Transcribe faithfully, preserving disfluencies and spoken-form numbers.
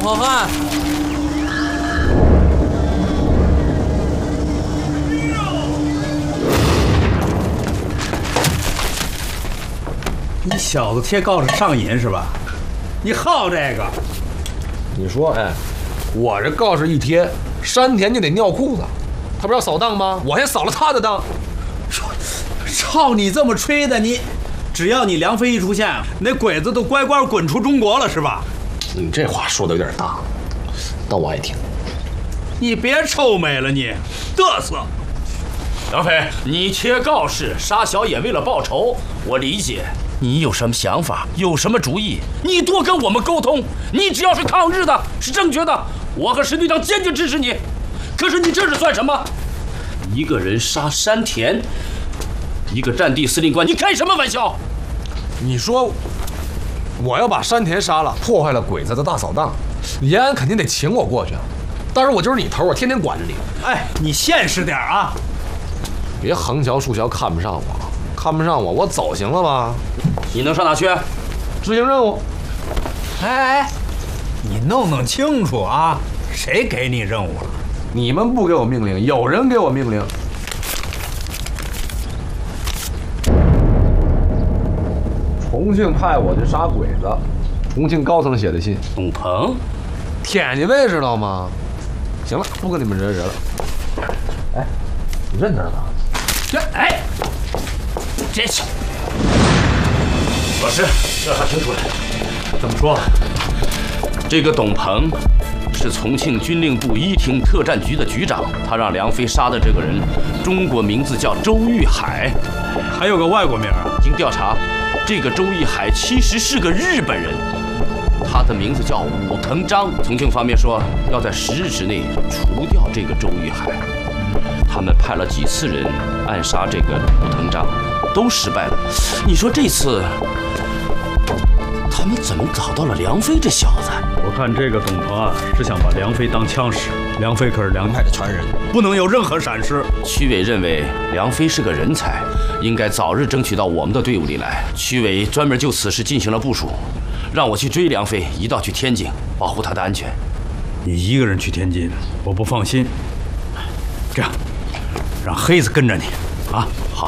好汉。你小子贴告示上瘾是吧？你好这个？ 你说，哎，我这告示一贴，山田就得尿裤子。他不是要扫荡吗？我先扫了他的荡。 照你这么吹的，你只要你梁飞一出现，那鬼子都乖乖滚出中国了是吧？ 你这话说的有点大，但我爱听。 你别臭美了你，嘚瑟！ 梁飞，你贴告示杀小野为了报仇，我理解。你有什么想法，有什么主意，你多跟我们沟通。你只要是抗日的，是正确的，我和石队长坚决支持你。可是你这是算什么？一个人杀山田，一个战地司令官，你开什么玩笑？ 你说我要把山田杀了，破坏了鬼子的大扫荡，延安肯定得请我过去。但是我就是你头，我天天管着你。 哎，你现实点啊！ 别横瞧竖瞧看不上我，看不上我，我走行了吧？ 你能上哪去？ 执行任务。 哎哎，你弄弄清楚啊，谁给你任务了？ 你们不给我命令，有人给我命令。重庆派我去杀鬼子，重庆高层写的信。 董鹏， 天津卫知道吗？行了，不跟你们惹惹了。哎，你认得吗？ 这哎，这是老师，这还听出来？ 怎么说？ 这个董鹏是重庆军令部一厅特战局的局长，他让梁飞杀的这个人，中国名字叫周玉海， 还有个外国名啊？ 经调查，这个周玉海其实是个日本人，他的名字叫武藤章。重庆方面说要在十日之内除掉这个周玉海，他们派了几次人暗杀这个武藤章，都失败了。你说这次他们怎么找到了梁飞这小子？ 我看这个董鹏啊，是想把梁飞当枪使。梁飞可是梁派的传人，不能有任何闪失。 区委认为梁飞是个人才，应该早日争取到我们的队伍里来。区委专门就此事进行了部署，让我去追梁飞，一道去天津，保护他的安全。 你一个人去天津，我不放心。这样，让黑子跟着你，啊。